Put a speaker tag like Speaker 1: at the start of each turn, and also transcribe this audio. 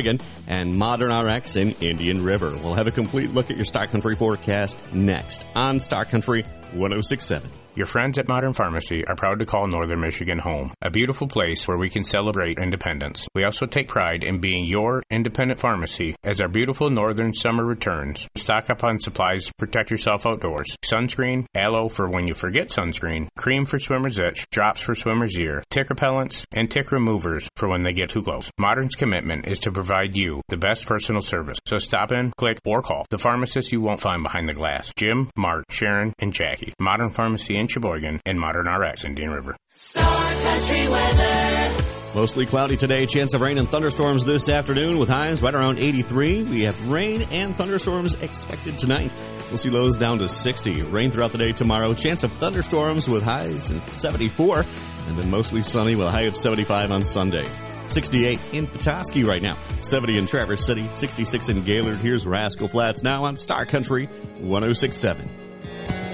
Speaker 1: and Modern RX in Indian River. We'll have a complete look at your Star Country forecast next on Star Country 106.7.
Speaker 2: Your friends at Modern Pharmacy are proud to call Northern Michigan home, a beautiful place where we can celebrate independence. We also take pride in being your independent pharmacy as our beautiful northern summer returns. Stock up on supplies to protect yourself outdoors. Sunscreen, aloe for when you forget sunscreen, cream for swimmer's itch, drops for swimmer's ear, tick repellents, and tick removers for when they get too close. Modern's commitment is to provide you the best personal service. So stop in, click, or call the pharmacists you won't find behind the glass. Jim, Mark, Sharon, and Jackie. Modern Pharmacy in Sheboygan and Modern RX Indian River.
Speaker 3: Star Country weather.
Speaker 1: Mostly cloudy today. Chance of rain and thunderstorms this afternoon with highs right around 83. We have rain and thunderstorms expected tonight. We'll see lows down to 60. Rain throughout the day tomorrow. Chance of thunderstorms with highs in 74. And then mostly sunny with a high of 75 on Sunday. 68 in Petoskey right now. 70 in Traverse City. 66 in Gaylord. Here's Rascal Flats now on Star Country 106.7.